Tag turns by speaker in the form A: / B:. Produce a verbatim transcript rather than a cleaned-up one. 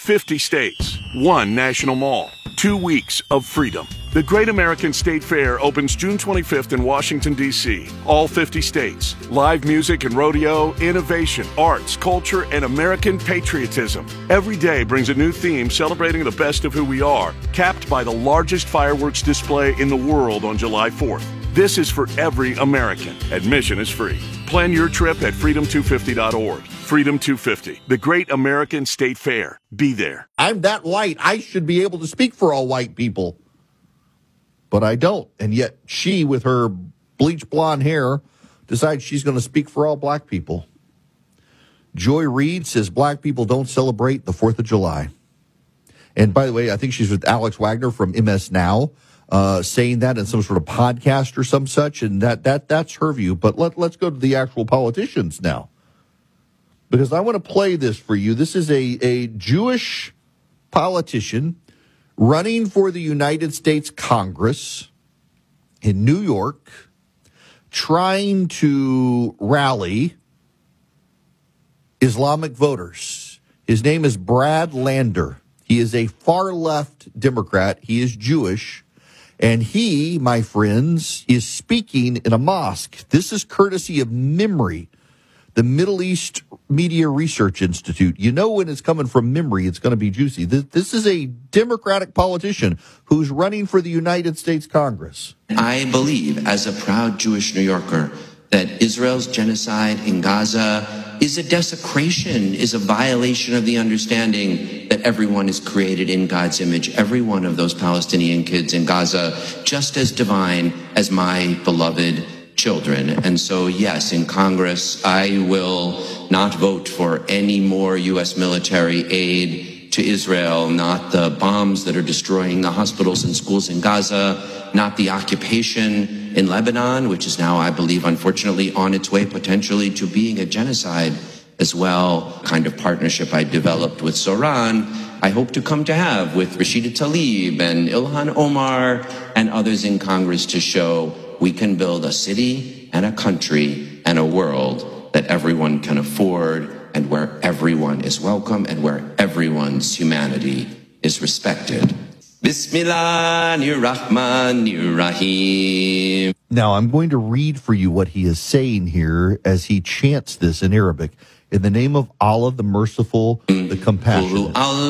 A: fifty states, one national mall, two weeks of freedom. The Great American State Fair opens June twenty-fifth in Washington, D C All fifty states. Live music and rodeo, innovation, arts, culture, and American patriotism. Every day brings a new theme celebrating the best of who we are, capped by the largest fireworks display in the world on July fourth. This is for every American. Admission is free. Plan your trip at freedom two fifty dot org. Freedom two fifty, the Great American State Fair. Be there.
B: I'm that white. I should be able to speak for all white people. But I don't. And yet she, with her bleach blonde hair, decides she's going to speak for all black people. Joy Reid says black people don't celebrate the fourth of July. And by the way, I think she's with Alex Wagner from M S Now, uh, saying that in some sort of podcast or some such. And that that that's her view. But let, let's go to the actual politicians now, because I want to play this for you. This is a, a Jewish politician running for the United States Congress in New York, trying to rally Islamic voters. His name is Brad Lander. He is a far-left Democrat. He is Jewish. And he, my friends, is speaking in a mosque. This is courtesy of MEMRI, the Middle East Media Research Institute. You know when it's coming from MEMRI, it's going to be juicy. This, this is a Democratic politician who's running for the United States Congress.
C: I believe, as a proud Jewish New Yorker, that Israel's genocide in Gaza is a desecration, is a violation of the understanding that everyone is created in God's image. Every one of those Palestinian kids in Gaza, just as divine as my beloved children. And so, yes, in Congress, I will not vote for any more U S military aid to Israel, not the bombs that are destroying the hospitals and schools in Gaza, not the occupation in Lebanon, which is now, I believe, unfortunately, on its way potentially to being a genocide as well. Kind of partnership I developed with Soran, I hope to come to have with Rashida Tlaib and Ilhan Omar and others in Congress to show we can build a city and a country and a world that everyone can afford, and where everyone is welcome and where everyone's humanity is respected. Bismillahirrahmanirrahim.
B: Now, I'm going to read for you what he is saying here as he chants this in Arabic. In the name of Allah, the merciful, the compassionate.